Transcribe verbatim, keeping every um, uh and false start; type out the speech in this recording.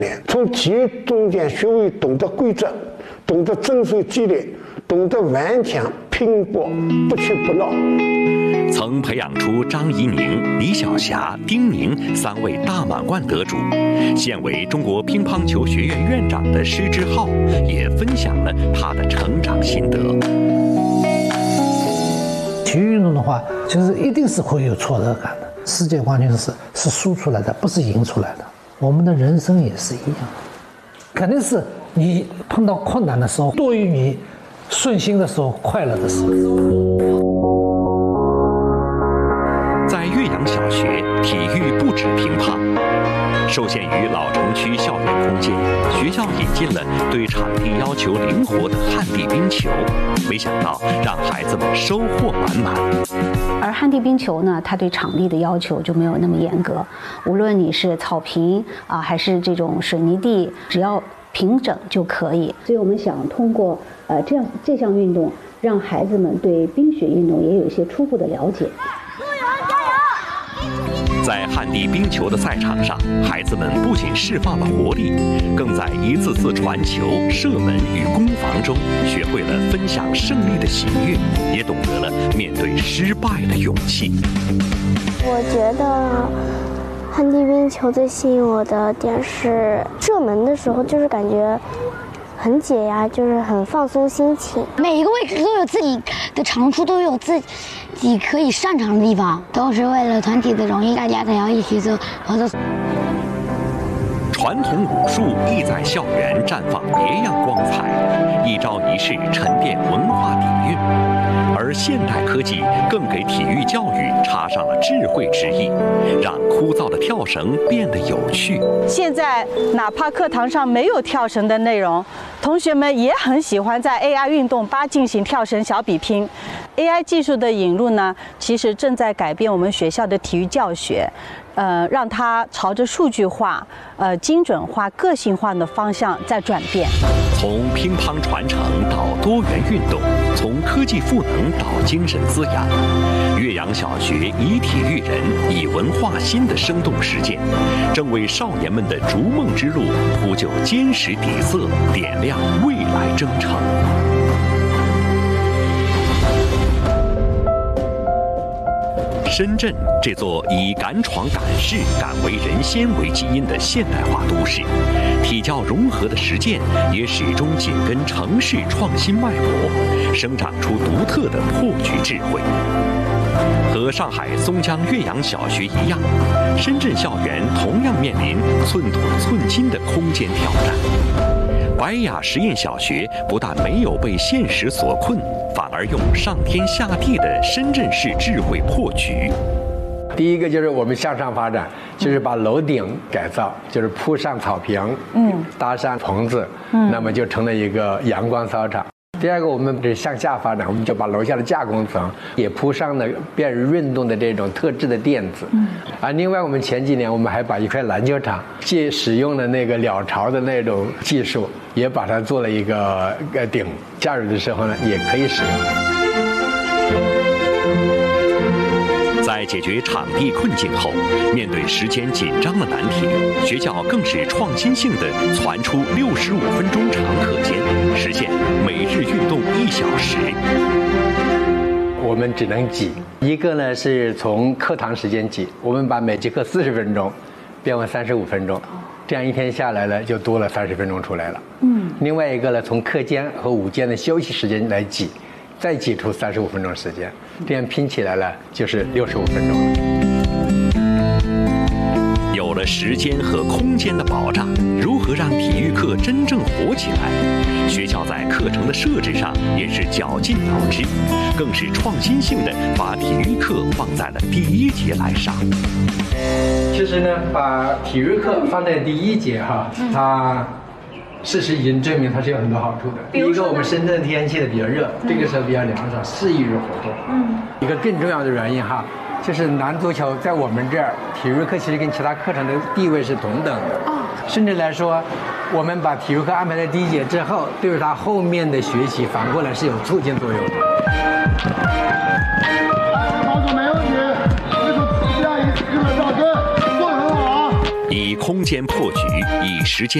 从体育中间学会懂得规则，懂得遵守纪律，懂得顽强拼搏，不屈不挠。 曾培养出张怡宁、李晓霞、丁宁三位大满贯得主。现为中国乒乓球学院院长的施之浩也分享了他的成长心得。 体育运动的话，其实一定是会有挫折感的。世界冠军是是输出来的，不是赢出来的。我们的人生也是一样，肯定是你碰到困难的时候多于你顺心的时候、快乐的时候。 在岳阳小学，体育不止乒乓。受限于老城区校园空间，学校引进了对场地要求灵活的旱地冰球，没想到让孩子们收获满满。 而旱地冰球呢，它对场地的要求就没有那么严格，无论你是草坪啊，还是这种水泥地，只要平整就可以。所以我们想通过呃这样这项运动，让孩子们对冰雪运动也有一些初步的了解。 在旱地冰球的赛场上，孩子们不仅释放了活力，更在一次次传球、射门与攻防中学会了分享胜利的喜悦，也懂得了面对失败的勇气。 我觉得旱地冰球最吸引我的点是射门的时候，就是感觉很解压，就是很放松心情。 每一个位置都有自己的长处，都有自己可以擅长的地方，都是为了团体的荣誉，大家都要一起做合作。 传统武术亦在校园绽放别样光彩，一招一式沉淀文化底蕴。而现代科技更给体育教育插上了智慧之意，让枯燥的跳绳变得有趣。 现在哪怕课堂上没有跳绳的内容，同学们也很喜欢在 A I 运动吧进行跳绳小比拼。A I 技术的引入呢，其实正在改变我们学校的体育教学，呃，让它朝着数据化、呃精准化、个性化的方向在转变。 从乒乓传承到多元运动，从科技赋能到精神滋养，岳阳小学以体育人、以文化新的生动实践，正为少年们的逐梦之路铺就坚实底色，点亮未来征程。深圳这座以敢闯敢试、敢为人先为基因的现代化都市，体教融合的实践也始终紧跟城市创新脉搏，生长出独特的破局智慧。和上海松江岳阳小学一样，深圳校园同样面临寸土寸金的空间挑战。白雅实验小学不但没有被现实所困，反而用上天下地的深圳市智慧破局。 第一个就是我们向上发展，就是把楼顶改造，就是铺上草坪，嗯，搭上棚子，嗯，那么就成了一个阳光操场。第二个，我们是向下发展，我们就把楼下的架空层也铺上了便于运动的这种特制的垫子。嗯，啊，另外我们前几年我们还把一块篮球场，既使用了那个鸟巢的那种技术，也把它做了一个呃顶，下雨的时候呢也可以使用。 在解决场地困境后，面对时间紧张的难题，学校更是创新性地传出六十五分钟长课间，实现每日运动一小时。 我们只能挤一个呢，是从课堂时间挤，我们把每节课四十分钟变为三十五分钟，这样一天下来了就多了三十分钟出来了。嗯，另外一个呢，从课间和午间的休息时间来挤，再挤出三十五分钟时间，这样拼起来了就是六十五分钟了。 有了时间和空间的保障，如何让体育课真正火起来？学校在课程的设置上也是绞尽脑汁，更是创新性的把体育课放在了第一节来上。 其实呢，把体育课放在第一节哈，它事实已经证明它是有很多好处的。第一个，我们深圳天气的比较热，这个时候比较凉爽，适宜于活动。嗯，一个更重要的原因哈，就是男足球在我们这儿体育课其实跟其他课程的地位是同等的。哦，甚至来说，我们把体育课安排在第一节之后，对于他后面的学习反过来是有促进作用的。 以空间破局，以时间